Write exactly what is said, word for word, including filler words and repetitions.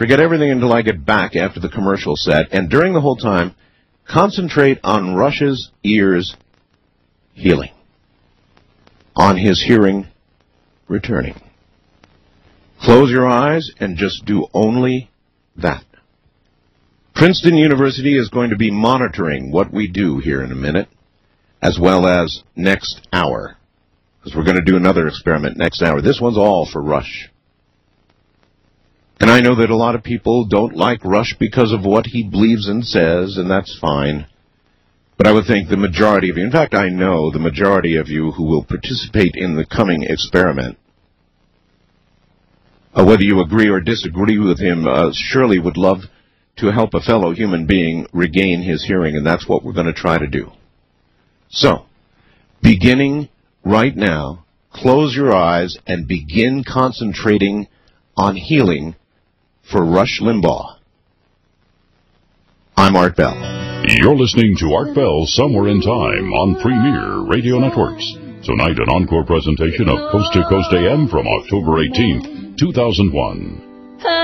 Forget everything until I get back after the commercial set, and during the whole time, concentrate on Rush's ears healing, on his hearing returning. Close your eyes and just do only that. Princeton University is going to be monitoring what we do here in a minute, as well as next hour, because we're going to do another experiment next hour. This one's all for Rush. And I know that a lot of people don't like Rush because of what he believes and says, and that's fine. But I would think the majority of you, in fact, I know the majority of you who will participate in the coming experiment, uh, whether you agree or disagree with him, uh, surely would love to help a fellow human being regain his hearing, and that's what we're going to try to do. So, beginning right now, close your eyes and begin concentrating on healing for Rush Limbaugh. I'm Art Bell. You're listening to Art Bell Somewhere in Time on Premier Radio Networks. Tonight, an encore presentation of Coast to Coast A M from October eighteenth, two thousand one.